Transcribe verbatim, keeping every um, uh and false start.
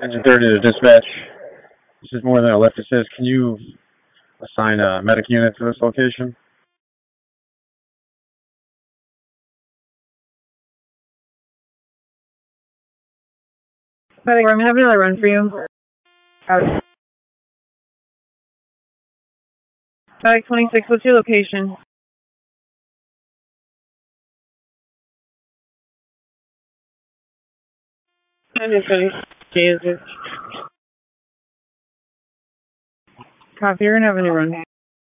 Engine thirty to dispatch. This is more than a left assist. Can you assign a medic unit to this location? I'm having another run for you. Out. Medic twenty-six, what's your location? Jesus. Copy, you're gonna have a new run.